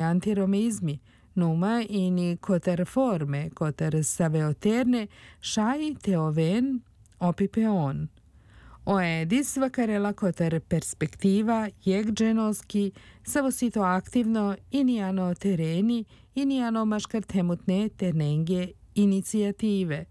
antiromizmi, numa ini coter forme, coter saveoterne, shai teoven opipeon. Oedis vakarela coter perspektiva jegđenoski, savosito aktivno inijano tereni, inijano maškar temutne ternenge inicijative.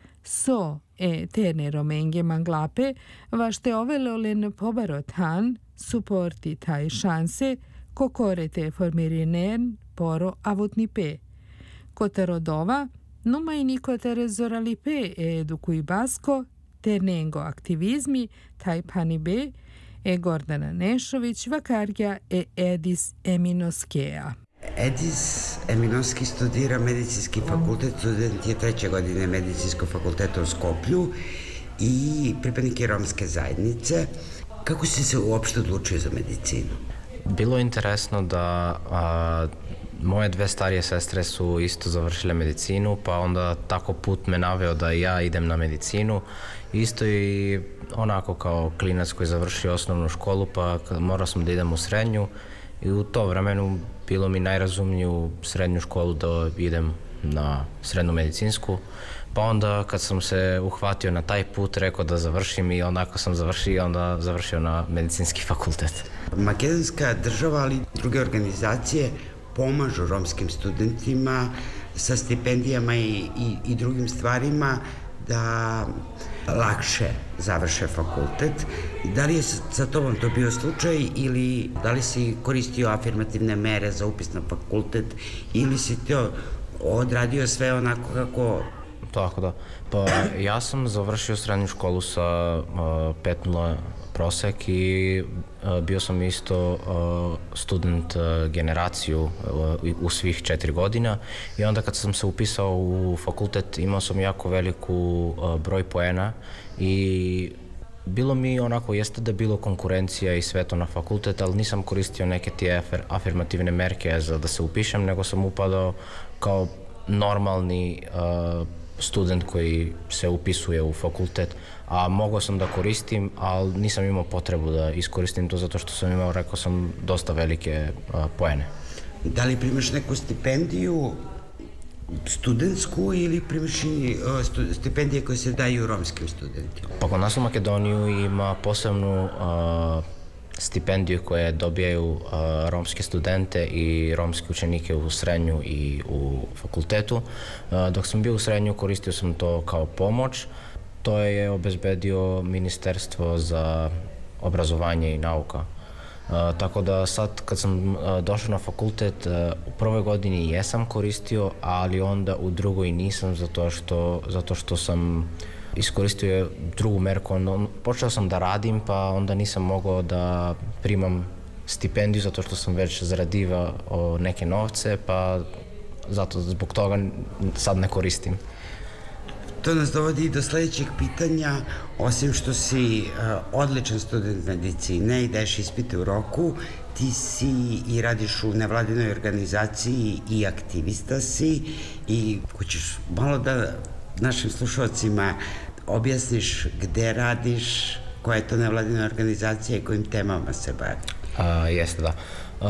So terne romenge manglape, vašte ovelolen pobarotan, supporti taj šanse, kokorete formirinen poro avutnipe. Koterodova, numa ini koter zoralipe edukui basko, ternengo aktivizmi, taj panibe, Gordana Nešović, Vakarja Edis Eminoskea. Edis Eminoski studira medicinski fakultet, student je 3. godine medicinskog fakulteta u Skoplju i pripadnik je romske zajednice. Kako si se uopšte odlučio za medicinu? Bilo je interesno da moje dve starije sestre su isto završile medicinu, pa onda tako put me naveo da ja idem na medicinu. Isto i onako kao klinac koji završio osnovnu školu, pa morao sam da idem u srednju i u to vremenu bilo mi najrazumnije u srednju školu da idem na srednju medicinsku. Pa onda kad sam se uhvatio na taj put, rekao da završim i onako sam završio i onda završio na medicinski fakultet. Makedonska država, ali druge organizacije pomažu romskim studentima sa stipendijama i drugim stvarima da lakše završe fakultet. Da li je sa tobom to bio slučaj ili da li si koristio afirmativne mere za upis na fakultet ili si to odradio sve onako kako... Tako da. Pa ja sam završio srednju školu sa 5.0 prosek i bio sam isto student generaciju u svih 4 godina i onda kad sam se upisao u fakultet imao sam jako veliku broj poena i bilo mi onako, jeste da bilo konkurencija i sve to na fakultet, ali nisam koristio neke tije afirmativne merke za da se upišem, nego sam upadao kao normalni student koji se upisuje u fakultet, a mogao sam da koristim, ali nisam imao potrebu da iskoristim to zato što sam imao, rekao sam, dosta velike poene. Da li primaš neku stipendiju studentsku ili primaš i stipendije koje se daju romskim studentima? Pa kod nas u Makedoniju ima posebnu stipendiju koje dobijaju romske studente i romske učenike u srednju i u fakultetu. Dok sam bio u srednju koristio sam to kao pomoć. To je obezbedio Ministerstvo za obrazovanje i nauka. Tako da sad kad sam došao na fakultet, u prvoj godini jesam koristio, ali onda u drugoj nisam zato što sam iskoristio drugu merku. Počeo sam da radim, pa onda nisam mogao da primam stipendiju zato što sam već zaradio neke novce, pa zbog toga sad ne koristim. To nas dovodi i do sledećeg pitanja. Osim što si odličan student medicine i daješ ispite u roku, ti si i radiš u nevladinoj organizaciji i aktivista si i hoćeš malo da našim slušalcima objasniš gde radiš, koja je to nevladina organizacija i kojim temama se bavi? Jeste, da.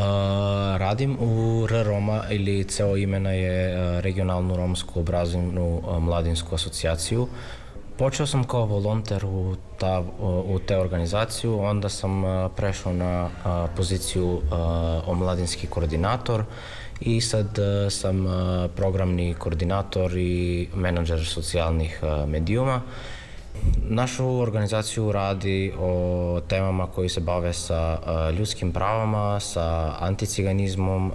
Radim u RROMA ili ceo imena je Regionalnu romsku obrazovnu mladinsku asocijaciju. Počeo sam kao volonter u te organizaciju, onda sam prešao na poziciju omladinski koordinator i sad sam programni koordinator i menadžer socijalnih medijuma. Našu organizaciju radi o temama koji se bave sa ljudskim pravama, sa anticiganizmom,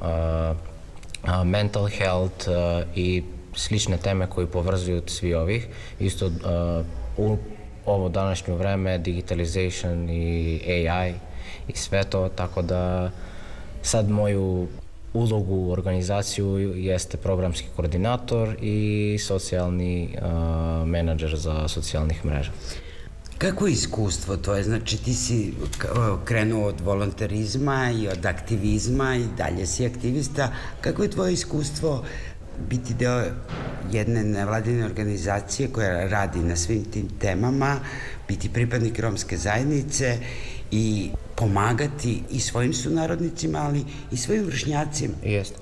mental health i slične teme koji povrzuju svi ovih. Isto u ovo današnje vreme, digitalization i AI i sve to, tako da sad moju ulogu u organizaciju jeste programski koordinator i socijalni menadžer za socijalnih mreža. Kako je iskustvo tvoje? Znači ti si krenuo od volonterizma i od aktivizma i dalje si aktivista. Kako je tvoje iskustvo biti deo jedne nevladine organizacije koja radi na svim tim temama, biti pripadnik romske zajednice i pomagati i svojim sunarodnicima, ali i svojim vršnjacima? Jeste.